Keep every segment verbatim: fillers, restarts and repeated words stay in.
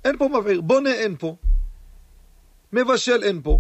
אין פה מבעיר, בונה אין פה, מבשל אין פה,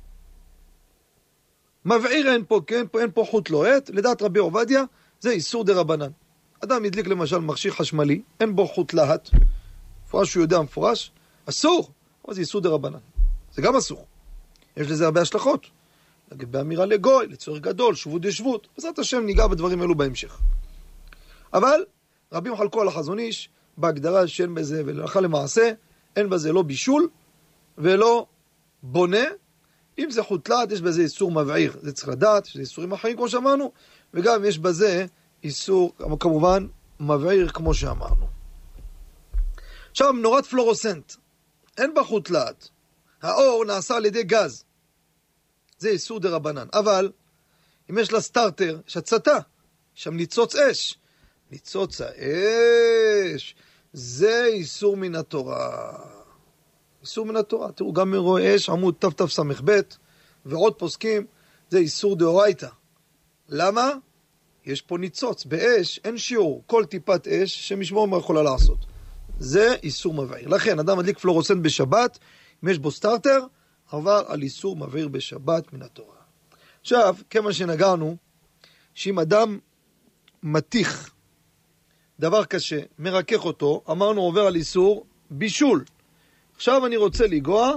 מבעיר אין פה, כי אין פה, אין פה חוט לוהט, לדעת רבי עובדיה, זה איסור דרבנן. אדם ידליק למשל מכשיר חשמלי, אין בו חוט להט, מפורש שהוא יודע מפורש, אסור, אבל זה איסור דרבנן. זה גם אסור. יש לזה הרבה השלכות. לגבי אמירה לגוי, לצורך גדול, שבות ישבות, בעזרת השם ניגע בדברים אלו בהמשך. אבל רבים חלקו על החזון איש, בהגדרה שאין בזה ולהלכה למעשה, אין בזה לא בישול ולא בונה. אם זה חוט להט, יש בזה איסור מבעיר, זה צריך לדעת, שזה איסורים אחרים כמו שאמרנו, וגם יש בזה איסור, כמובן, מבעיר כמו שאמרנו. עכשיו, נורת פלורוסנט, אין בה חוט להט, האור נעשה על ידי גז, זה איסור דרבנן, אבל אם יש לה סטארטר, יש הצתה, שם ניצוץ אש, ניצוץ האש, זה איסור מן התורה. איסור מן התורה. תראו, גם מרואי אש, עמוד תף תף סמך בית, ועוד פוסקים, זה איסור דאורייתא. למה? יש פה ניצוץ. באש אין שיעור. כל טיפת אש שמשמור מה יכולה לעשות. זה איסור מבעיר. לכן, אדם מדליק פלורוסנט בשבת, אם יש בו סטארטר, עבר על איסור מבעיר בשבת מן התורה. עכשיו, כמה שנגענו, שאם אדם מתיך דבר קשה, מרכך אותו, אמרנו עובר על איסור בישול. עכשיו אני רוצה לגוע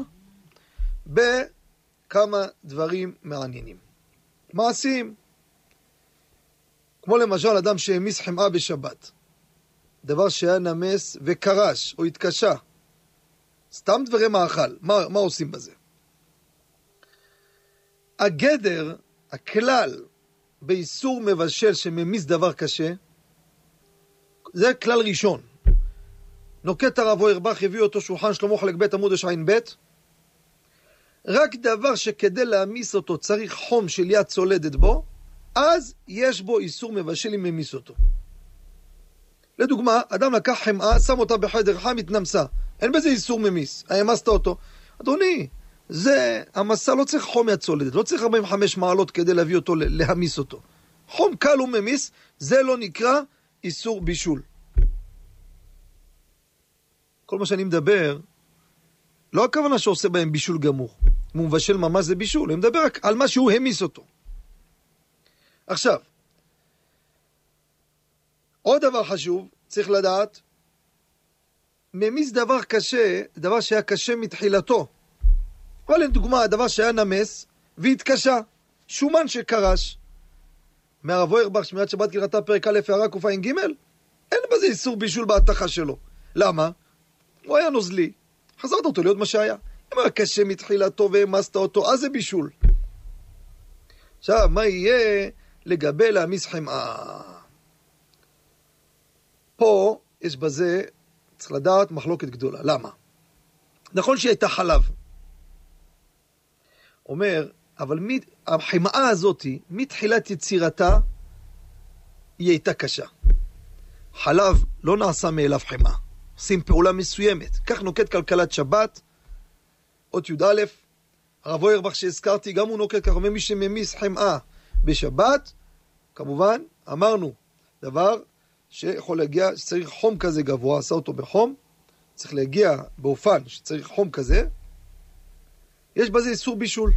בכמה דברים מעניינים. מעשים, כמו למשל אדם שהמיס חמאה בשבת, דבר שהיה נמס וקרש או התקשה, סתם דברי מאכל, מה, מה עושים בזה? הגדר, הכלל באיסור מבשל שממיס דבר קשה, זה כלל ראשון. נוקט הרב אוירבך, הביא אותו שולחן שלמה חלק ב' עמוד עין ב', רק דבר שכדי להמיס אותו צריך חום של יד צולדת בו, אז יש בו איסור מבשל אם ממיס אותו. לדוגמה, אדם לקח חמאה, שם אותה בחדר חם, התנמסה. אין בזה איסור ממיס, המסת אותו. אדוני, זה, המסה לא צריך חום יד צולדת, לא צריך ארבעים וחמש מעלות כדי להביא אותו, להמיס אותו. חום קל וממיס, זה לא נקרא איסור בישול. כל מה שאני מדבר, לא הכוונה שעושה בהם בישול גמור. אם הוא מבשל ממש זה בישול, אני מדבר רק על מה שהוא המיס אותו. עכשיו, עוד דבר חשוב, צריך לדעת, ממיס דבר קשה, דבר שהיה קשה מתחילתו. אבל לדוגמה, הדבר שהיה נמס והתקשה, שומן שקרש. מהרב אוירבך, שמירת שבת קראתה פרק א' הערה קע"ג, אין בזה איסור בישול בהתחה שלו. למה? הוא היה נוזלי, חזרת אותו להיות מה שהיה. אם היה קשה מתחילתו והמסת אותו, אז זה בישול. עכשיו, מה יהיה לגבי להמיס חמאה? פה יש בזה, צריך לדעת, מחלוקת גדולה. למה? נכון שהיא הייתה חלב. אומר, אבל מי, החמאה הזאת, מתחילת יצירתה, היא הייתה קשה. חלב לא נעשה מאליו חמאה. עושים פעולה מסוימת. כך נוקט כלכלת שבת, אות י"א, הרב אוירבך שהזכרתי, גם הוא נוקט כך, אומר מי שממיס חמאה בשבת, כמובן, אמרנו, דבר שיכול להגיע, שצריך חום כזה גבוה, עשה אותו בחום, צריך להגיע באופן שצריך חום כזה, יש בזה איסור בישול.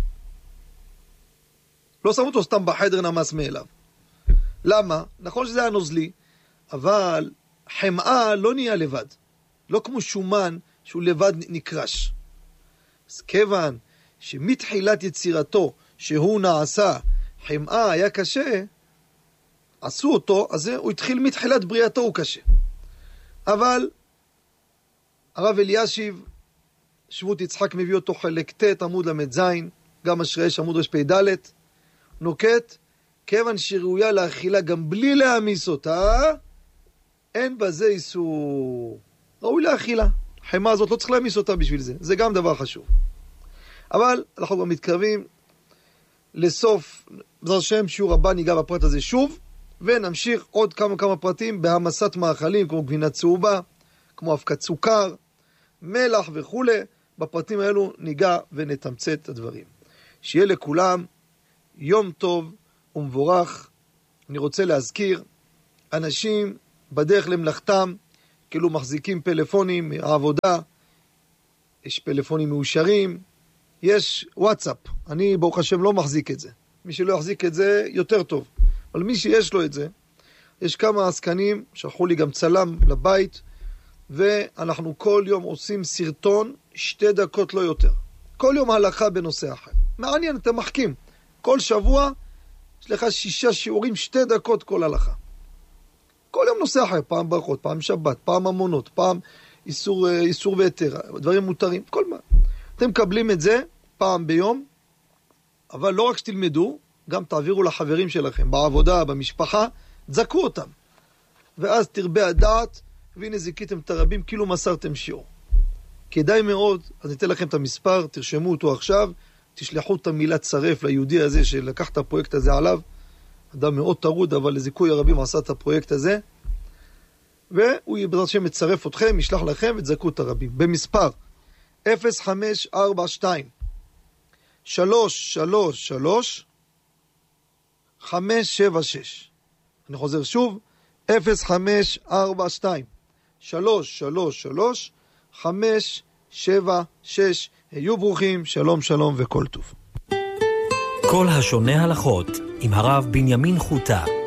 לא שם אותו סתם בחדר נמס מאליו. למה? נכון שזה היה נוזלי, אבל חמאה לא נהיה לבד. לא כמו שומן שהוא לבד נקרש. אז כיוון שמתחילת יצירתו שהוא נעשה, חמאה היה קשה, עשו אותו, אז הוא התחיל מתחילת בריאתו הוא קשה. אבל הרב אלישיב, שבות יצחק מביא אותו חלק ט' עמוד למד זין, גם אשרי עמוד רפ"ד, נוקט, כיוון שראויה לאכילה גם בלי להמיס אותה, אין בזה איסור. ראוי לאכילה. החמאה הזאת לא צריך להמיס אותה בשביל זה. זה גם דבר חשוב. אבל אנחנו גם מתקרבים לסוף, בעזרת השם, שיעור הבא ניגע בפרט הזה שוב, ונמשיך עוד כמה כמה פרטים בהמסת מאכלים, כמו גבינה צהובה, כמו אבקת סוכר, מלח וכו'. בפרטים האלו ניגע ונתמצת את הדברים. שיהיה לכולם יום טוב ומבורך. אני רוצה להזכיר, אנשים בדרך למלאכתם, כאילו מחזיקים פלאפונים, העבודה, יש פלאפונים מאושרים, יש וואטסאפ. אני ברוך השם לא מחזיק את זה. מי שלא יחזיק את זה יותר טוב. אבל מי שיש לו את זה, יש כמה עסקנים, שלחו לי גם צלם לבית, ואנחנו כל יום עושים סרטון, שתי דקות לא יותר. כל יום הלכה בנושא אחר. מעניין, אתם מחכים. כל שבוע יש לך שישה שיעורים, שתי דקות כל הלכה. כל יום נושא אחר, פעם ברכות, פעם שבת, פעם המונות, פעם איסור, איסור ויתר, דברים מותרים, כל מה. אתם מקבלים את זה פעם ביום, אבל לא רק שתלמדו, גם תעבירו לחברים שלכם, בעבודה, במשפחה, תזכו אותם. ואז תרבה הדעת, והנה זיקיתם את הרבים, כאילו מסרתם שיעור. כדאי מאוד, אז ניתן לכם את המספר, תרשמו אותו עכשיו, תשלחו את המילה צרף ליהודי הזה שלקח את הפרויקט הזה עליו, אדם מאוד טרוד, אבל לזיכוי הרבים עשה את הפרויקט הזה, והוא בעזרת השם מצרף אתכם, ישלח לכם ותזכו את הרבים. במספר אפס חמש ארבע שתיים שלוש שלוש שלוש חמש שבע שש. אני חוזר שוב, אפס חמש ארבע שתיים שלוש שלוש שלוש חמש שבע שש. היו ברוכים, שלום שלום וכל טוב. כל השונה הלכות עם הרב בנימין חוטה.